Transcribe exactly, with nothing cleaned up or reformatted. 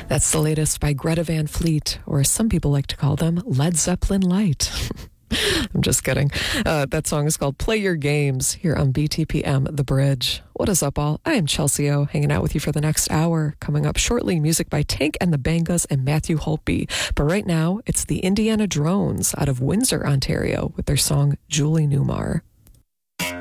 That's the latest by Greta Van Fleet, or as some people like to call them, Led Zeppelin Light. I'm just kidding. Uh, that song is called Play Your Games here on B T P M The Bridge. What is up, all? I am Chelsea O, hanging out with you for the next hour. Coming up shortly, music by Tank and the Bangas and Matthew Holtby. But right now, it's the Indiana Drones out of Windsor, Ontario, with their song Julie Newmar.